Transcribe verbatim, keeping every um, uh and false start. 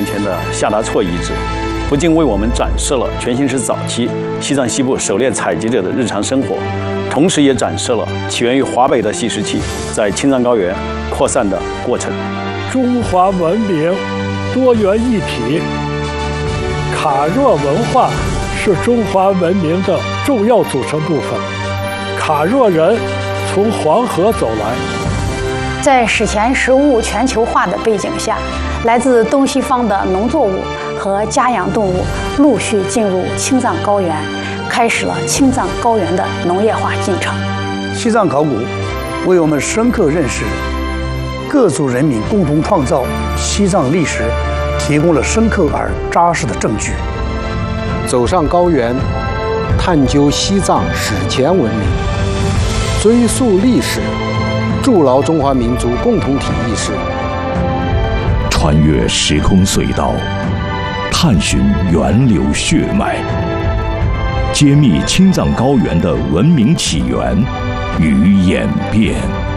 年前的夏达措遗址，不仅为我们展示了全新石早期西藏西部狩猎采集者的日常生活，同时也展示了起源于华北的细石器在青藏高原扩散的过程。 中华文明多元一体，卡若文化是中华文明的重要组成部分。卡若人从黄河走来， 在史前食物全球化的背景下，来自东西方的农作物和家养动物陆续进入青藏高原，开始了青藏高原的农业化进程。 西藏考古为我们深刻认识各族人民共同创造西藏历史提供了深刻而扎实的证据。 走上高原，探究西藏史前文明，追溯历史，筑牢中华民族共同体意识。 穿越时空隧道，探寻源流血脉，揭秘青藏高原的文明起源与演变。